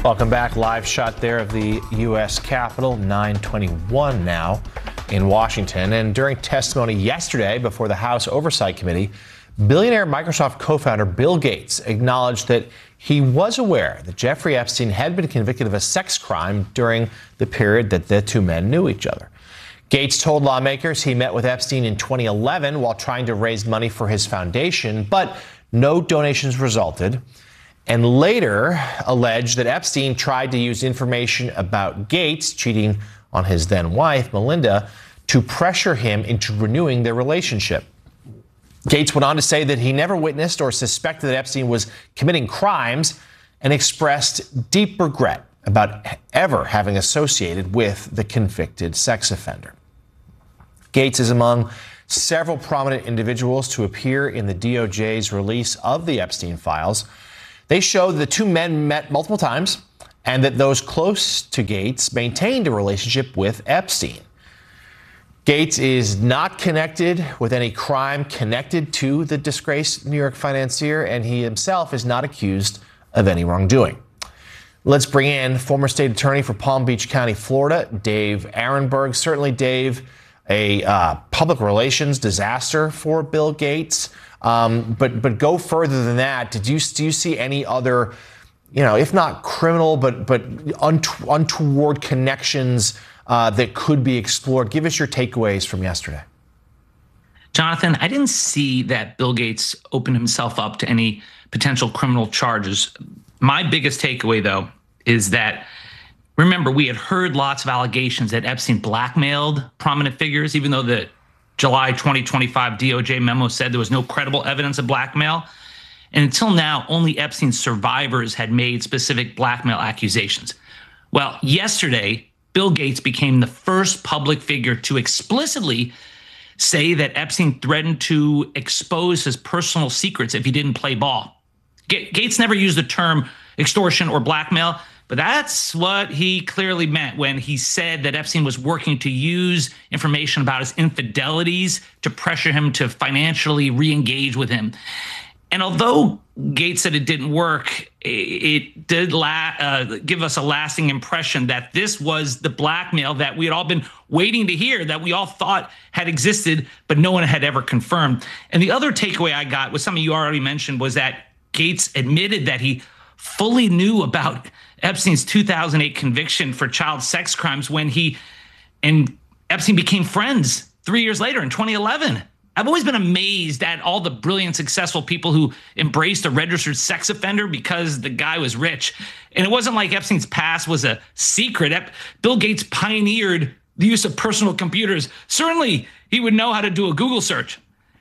Welcome back. Live shot there of the U.S. Capitol, 9:21 now in Washington. And during testimony yesterday before the House Oversight Committee, billionaire Microsoft co-founder Bill Gates acknowledged that he was aware that Jeffrey Epstein had been convicted of a sex crime during the period that the two men knew each other. Gates told lawmakers he met with Epstein in 2011 while trying to raise money for his foundation, but no donations resulted, and later alleged that Epstein tried to use information about Gates cheating on his then wife, Melinda, to pressure him into renewing their relationship. Gates went on to say that he never witnessed or suspected that Epstein was committing crimes and expressed deep regret about ever having associated with the convicted sex offender. Gates is among several prominent individuals to appear in the DOJ's release of the Epstein files. They show that the two men met multiple times and that those close to Gates maintained a relationship with Epstein. Gates is not connected with any crime connected to the disgraced New York financier, and he himself is not accused of any wrongdoing. Let's bring in former state attorney for Palm Beach County, Florida, Dave Aronberg. Certainly, Dave, a public relations disaster for Bill Gates. But go further than that. Do you see any other, if not criminal, but untoward connections that could be explored? Give us your takeaways from yesterday. Jonathan, I didn't see that Bill Gates opened himself up to any potential criminal charges. My biggest takeaway, though, is that, remember, we had heard lots of allegations that Epstein blackmailed prominent figures, even though the July 2025 DOJ memo said there was no credible evidence of blackmail. And until now, only Epstein's survivors had made specific blackmail accusations. Well, yesterday, Bill Gates became the first public figure to explicitly say that Epstein threatened to expose his personal secrets if he didn't play ball. Gates never used the term extortion or blackmail, but that's what he clearly meant when he said that Epstein was working to use information about his infidelities to pressure him to financially re-engage with him. And although Gates said it didn't work, it did give us a lasting impression that this was the blackmail that we had all been waiting to hear, that we all thought had existed, but no one had ever confirmed. And the other takeaway I got, was something you already mentioned, was that Gates admitted that he fully knew about Epstein's 2008 conviction for child sex crimes when he and Epstein became friends 3 years later in 2011. I've always been amazed at all the brilliant, successful people who embraced a registered sex offender because the guy was rich. And it wasn't like Epstein's past was a secret. Bill Gates pioneered the use of personal computers. Certainly, he would know how to do a Google search.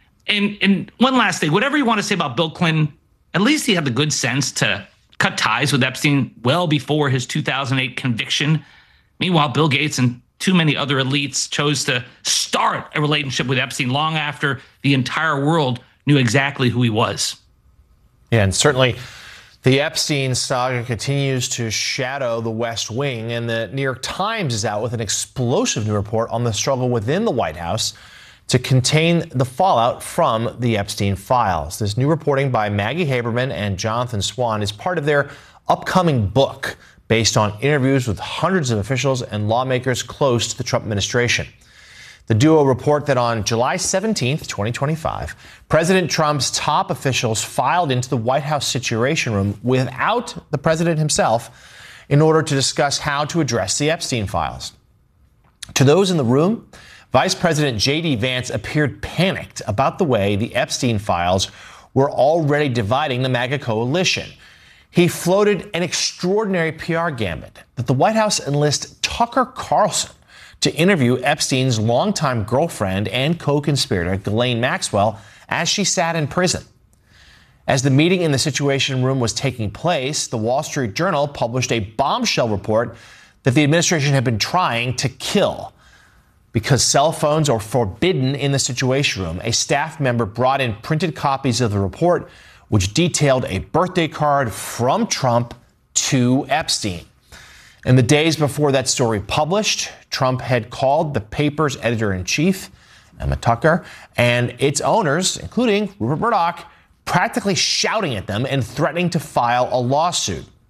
And one last thing, whatever you want to say about Bill Clinton, at least he had the good sense to cut ties with Epstein well before his 2008 conviction. Meanwhile, Bill Gates and too many other elites chose to start a relationship with Epstein long after the entire world knew exactly who he was. Yeah, and certainly the Epstein saga continues to shadow the West Wing, and the New York Times is out with an explosive new report on the struggle within the White House to contain the fallout from the Epstein files. This new reporting by Maggie Haberman and Jonathan Swan is part of their upcoming book, based on interviews with hundreds of officials and lawmakers close to the Trump administration. The duo report that on July 17th, 2025, President Trump's top officials filed into the White House Situation Room without the president himself in order to discuss how to address the Epstein files. To those in the room, Vice President J.D. Vance appeared panicked about the way the Epstein files were already dividing the MAGA coalition. He floated an extraordinary PR gambit that the White House enlist Tucker Carlson to interview Epstein's longtime girlfriend and co-conspirator, Ghislaine Maxwell, as she sat in prison. As the meeting in the Situation Room was taking place, the Wall Street Journal published a bombshell report that the administration had been trying to kill. Because cell phones are forbidden in the Situation Room, a staff member brought in printed copies of the report, which detailed a birthday card from Trump to Epstein. In the days before that story published, Trump had called the paper's editor-in-chief, Emma Tucker, and its owners, including Rupert Murdoch, practically shouting at them and threatening to file a lawsuit.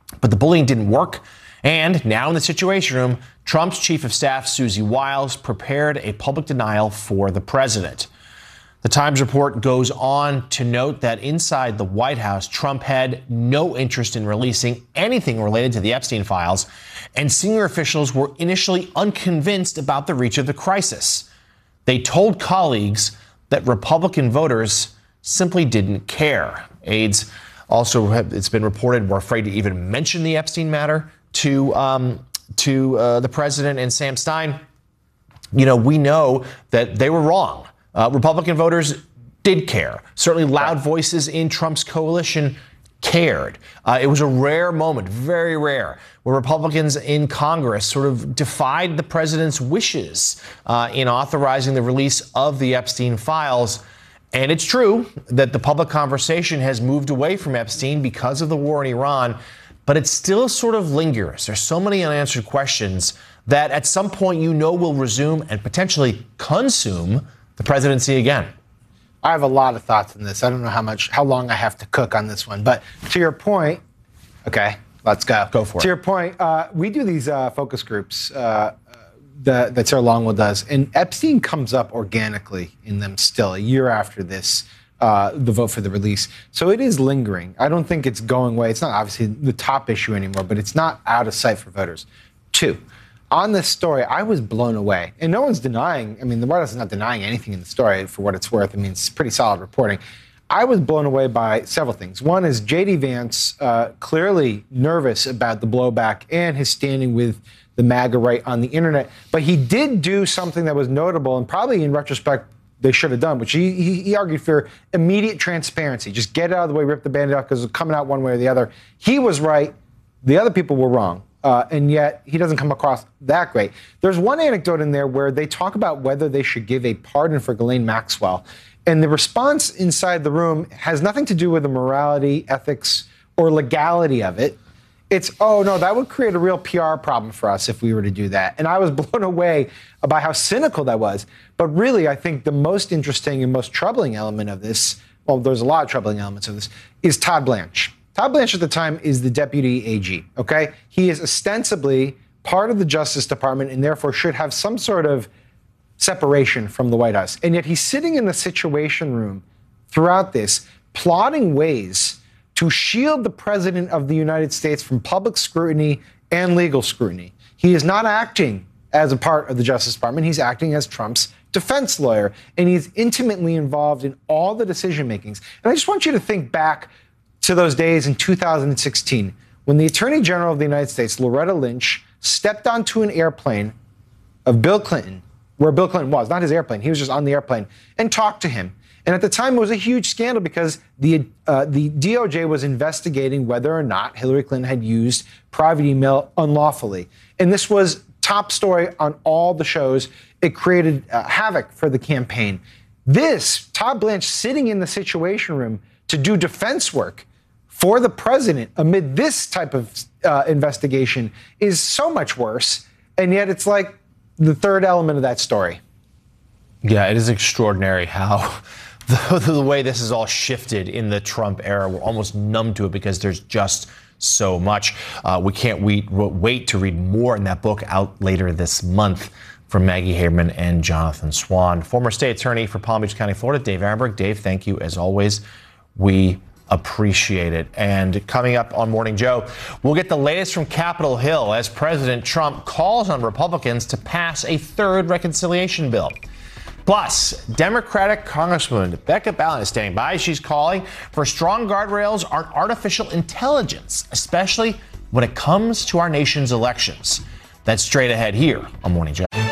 But the bullying didn't work. And now in the Situation Room, Trump's chief of staff, Susie Wiles, prepared a public denial for the president. The Times report goes on to note that inside the White House, Trump had no interest in releasing anything related to the Epstein files, and senior officials were initially unconvinced about the reach of the crisis. They told colleagues that Republican voters simply didn't care. Aides also, it's been reported, were afraid to even mention the Epstein matter to the president and Sam Stein. You know, we know that they were wrong. Republican voters did care. Certainly loud voices in Trump's coalition cared. It was a rare moment, very rare, where Republicans in Congress sort of defied the president's wishes in authorizing the release of the Epstein files. And it's true that the public conversation has moved away from Epstein because of the war in Iran, but it still sort of lingers. There's so many unanswered questions that at some point, you know, will resume and potentially consume the presidency again. I have a lot of thoughts on this. I don't know how long I have to cook on this one, but to your point, okay, let's go. Go for it. To your point, we do these focus groups that Sarah Longwell does, and Epstein comes up organically in them still a year after this, the vote for the release. So it is lingering. I don't think it's going away. It's not obviously the top issue anymore, but it's not out of sight for voters. Two, on this story, I was blown away. And no one's denying, I mean, the White House is not denying anything in the story for what it's worth. I mean, it's pretty solid reporting. I was blown away by several things. One is J.D. Vance clearly nervous about the blowback and his standing with the MAGA right on the internet. But he did do something that was notable, and probably in retrospect, they should have done, which he argued for immediate transparency. Just get it out of the way, rip the Band-Aid off, because it was coming out one way or the other. He was right. The other people were wrong. And yet he doesn't come across that great. There's one anecdote in there where they talk about whether they should give a pardon for Ghislaine Maxwell. And the response inside the room has nothing to do with the morality, ethics, or legality of it. It's, oh, no, that would create a real PR problem for us if we were to do that. And I was blown away by how cynical that was. But really, I think the most interesting and most troubling element of this, well, there's a lot of troubling elements of this, is Todd Blanche. Todd Blanche at the time is the deputy AG, okay? He is ostensibly part of the Justice Department and therefore should have some sort of separation from the White House. And yet he's sitting in the Situation Room throughout this, plotting ways to shield the President of the United States from public scrutiny and legal scrutiny. He is not acting as a part of the Justice Department. He's acting as Trump's defense lawyer, and he's intimately involved in all the decision makings. And I just want you to think back to those days in 2016 when the Attorney General of the United States, Loretta Lynch, stepped onto an airplane of Bill Clinton, where Bill Clinton was, not his airplane. He was just on the airplane, and talked to him. And at the time, it was a huge scandal because the DOJ was investigating whether or not Hillary Clinton had used private email unlawfully. And this was top story on all the shows. It created havoc for the campaign. This, Todd Blanche sitting in the Situation Room to do defense work for the president amid this type of investigation is so much worse. And yet it's like the third element of that story. Yeah, it is extraordinary how the way this is all shifted in the Trump era. We're almost numb to it because there's just so much. We can't wait to read more in that book out later this month from Maggie Haberman and Jonathan Swan. Former state attorney for Palm Beach County, Florida, Dave Aronberg. Dave, thank you as always. We appreciate it. And coming up on Morning Joe, we'll get the latest from Capitol Hill as President Trump calls on Republicans to pass a third reconciliation bill. Plus, Democratic Congresswoman Becca Balint is standing by. She's calling for strong guardrails on artificial intelligence, especially when it comes to our nation's elections. That's straight ahead here on Morning Joe.